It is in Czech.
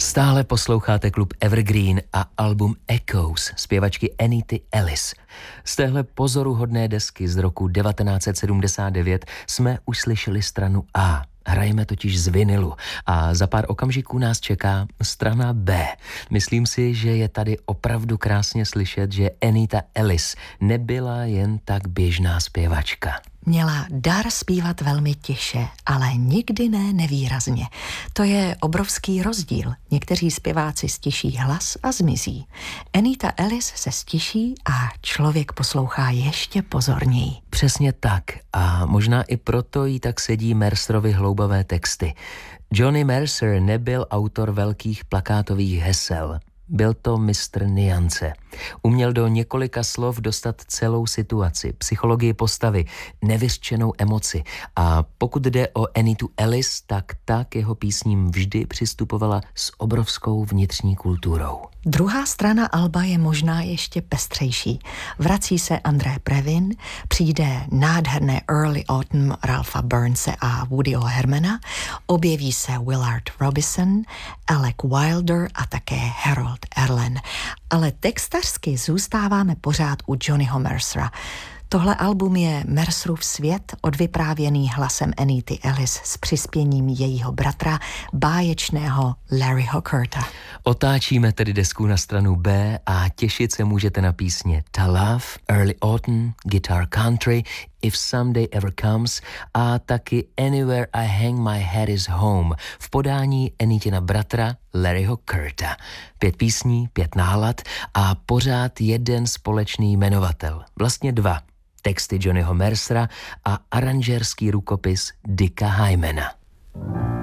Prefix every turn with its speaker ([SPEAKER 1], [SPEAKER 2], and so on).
[SPEAKER 1] Stále posloucháte klub Evergreen a album Echoes zpěvačky Anity Ellis. Z téhle pozoruhodné desky z roku 1979 jsme už slyšeli stranu A. Hrajeme totiž z vinilu a za pár okamžiků nás čeká strana B. Myslím si, že je tady opravdu krásně slyšet, že Anita Ellis nebyla jen tak běžná zpěvačka.
[SPEAKER 2] Měla dar zpívat velmi tiše, ale nikdy ne nevýrazně. To je obrovský rozdíl. Někteří zpěváci stiší hlas a zmizí. Anita Ellis se stiší a člověk poslouchá ještě pozorněji.
[SPEAKER 1] Přesně tak a možná i proto jí tak sedí Mercerovi hloubavé texty. Johnny Mercer nebyl autor velkých plakátových hesel. Byl to mistr niance. Uměl do několika slov dostat celou situaci, psychologii postavy, nevyřčenou emoci. A pokud jde o Anitu Ellis, tak ta k jeho písním vždy přistupovala s obrovskou vnitřní kulturou.
[SPEAKER 2] Druhá strana alba je možná ještě pestřejší. Vrací se André Previn, přijde nádherné Early Autumn Ralpha Burnse a Woodyho Hermana, objeví se Willard Robinson, Alec Wilder a také Harold Arlen. Ale textařsky zůstáváme pořád u Johnnyho Mercera. Tohle album je Mercerův svět, odvyprávěný hlasem Anity Ellis s přispěním jejího bratra, báječného Larryho Curta.
[SPEAKER 1] Otáčíme tedy desku na stranu B a těšit se můžete na písně Ta Love, Early Autumn, Guitar Country, If Someday Ever Comes a taky Anywhere I Hang My Head Is Home v podání Anitina bratra Larryho Curta. 5 písní, 5 nálad a pořád jeden společný jmenovatel, vlastně 2. Texty Johnnyho Mercera a aranžérský rukopis Dicka Hymana.